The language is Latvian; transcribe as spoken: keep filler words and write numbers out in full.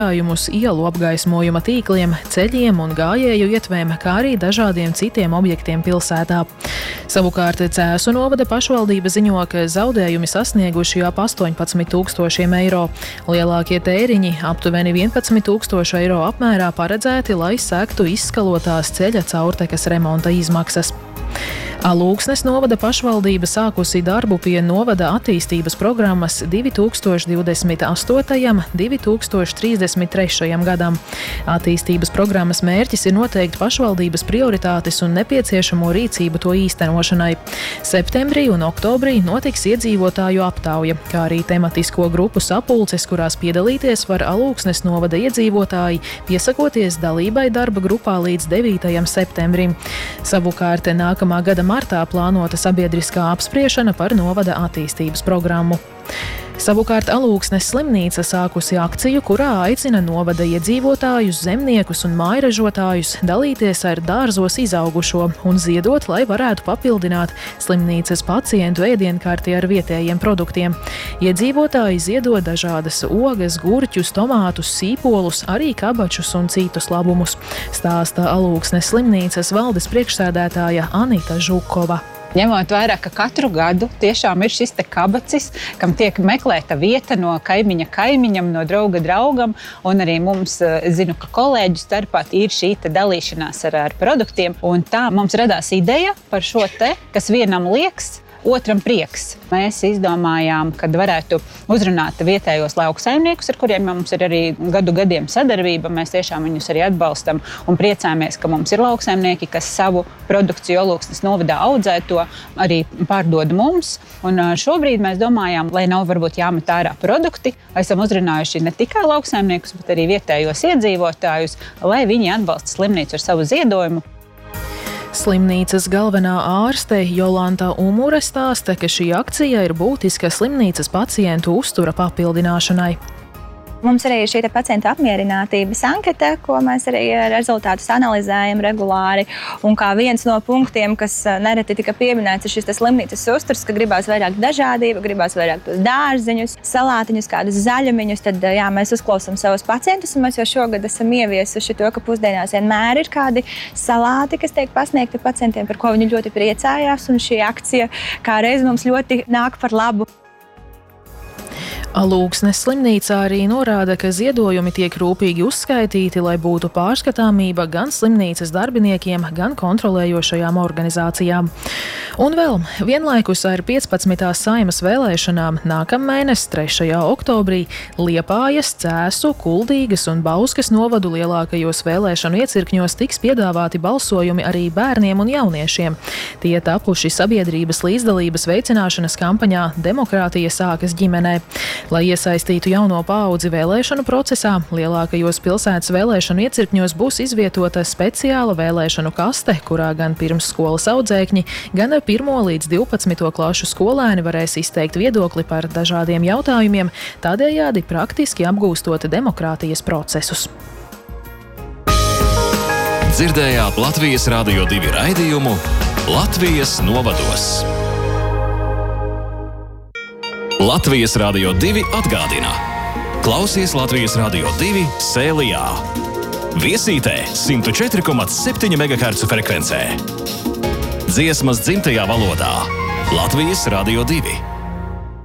ielu apgaismojuma tīkliem, ceļiem un gājēju ietvēm, kā arī dažādiem citiem objektiem pilsētā. Savukārt Cēsu novada pašvaldība ziņo, ka zaudējumi sasnieguši ap astoņpadsmit tūkstošiem eiro. Lielākie tēriņi, aptuveni vienpadsmit tūkstoši eiro apmērā, paredzēti, lai sektu izskalotās ceļa caurtekas remonta izmaksas. Alūksnes novada pašvaldība sākusi darbu pie novada attīstības programmas divi tūkstoši divdesmit astotajam līdz divi tūkstoši trīsdesmit trešajam gadam. Attīstības programmas mērķis ir noteikt pašvaldības prioritātes un nepieciešamo rīcību to īstenošanai. Septembrī un oktobrī notiks iedzīvotāju aptauja, kā arī tematisko grupu sapulces, kurās piedalīties var Alūksnes novada iedzīvotāji, piesakoties dalībai darba grupā līdz devītajam septembrim. Savukārt nākamā gada martā plānota sabiedriskā apspriešana par novada attīstības programmu. Savukārt Alūksnes slimnīca sākusi akciju, kurā aicina novada iedzīvotājus, zemniekus un mājražotājus dalīties ar dārzos izaugušo un ziedot, lai varētu papildināt slimnīcas pacientu ēdienkarti ar vietējiem produktiem. Iedzīvotāji ziedot dažādas ogas, gurķus, tomātus, sīpolus, arī kabačus un citus labumus, stāsta Alūksnes slimnīcas valdes priekšsēdētāja Anita Žukova. Ņemot vērā, ka katru gadu tiešām ir šis te kabacis, kam tiek meklēta vieta no kaimiņa kaimiņam, no drauga draugam, un arī mums, zinu, ka kolēģu starpā ir šī te dalīšanās ar, ar produktiem, un tā mums radās ideja par šo te, kas vienam liekas, otram prieks. Mēs izdomājām, kad varētu uzrunāt vietējos lauksaimniekus, ar kuriem mums ir arī gadu gadiem sadarbība. Mēs tiešām viņus arī atbalstam un priecāmies, ka mums ir lauksaimnieki, kas savu produkciju Alūksnes novadā audzē to, arī pārdod mums. Un šobrīd mēs domājām, lai nav varbūt jāmet ārā produkti, esam uzrunājuši ne tikai lauksaimniekus, bet arī vietējos iedzīvotājus, lai viņi atbalsta slimnīcu ar savu ziedojumu. Slimnīcas galvenā ārste Jolanta Umure stāsta, ka šī akcija ir būtiska slimnīcas pacientu uztura papildināšanai. Mums arī ir šī pacientu apmierinātības ankete, ko mēs arī rezultātus analizējam regulāri. Un kā viens no punktiem, kas nereti tika pieminēts, ir šis slimnīcas uzturs, ka gribās vairāk dažādību, gribās vairāk tos dārziņus, salātiņus, kādus zaļumiņus. Tad jā, mēs uzklausām savus pacientus, un mēs jau šogad esam ieviesuši to, ka pusdienās vienmēr ir kādi salāti, kas tiek pasniegti pacientiem, par ko viņi ļoti priecājās. Un šī akcija kā reiz mums ļoti nāk par labu. Alūksnes slimnīcā arī norāda, ka ziedojumi tiek rūpīgi uzskaitīti, lai būtu pārskatāmība gan slimnīcas darbiniekiem, gan kontrolējošajām organizācijām. Un vēl vienlaikus ar piecpadsmitās Saeimas vēlēšanām nākamēnes trešajā oktobrī Liepājas, Cēsu, Kuldīgas un Bauskas novadu lielākajos vēlēšanu iecirkņos tiks piedāvāti balsojumi arī bērniem un jauniešiem. Tie tapuši sabiedrības līdzdalības veicināšanas kampaņā Demokrātija sākas ģimenē. Lai iesaistītu jauno paudzi vēlēšanu procesā, lielākajos pilsētas vēlēšanu iecirkņos būs izvietota speciāla vēlēšanu kaste, kurā gan pirmsskolas audzēkņi, gan pirmo līdz divpadsmito klašu skolēni varēs izteikt viedokli par dažādiem jautājumiem, tādējādi praktiski apgūstot demokrātijas procesus. Dzirdējāt Latvijas Radio divi raidījumu Latvijas novados. Latvijas Radio divi atgādina. Klausies Latvijas Radio divi Sēlijā. Viesītē simt četri komats septiņi megahercu frekvencē. Dziesmas dzimtajā valodā. Latvijas Radio divi.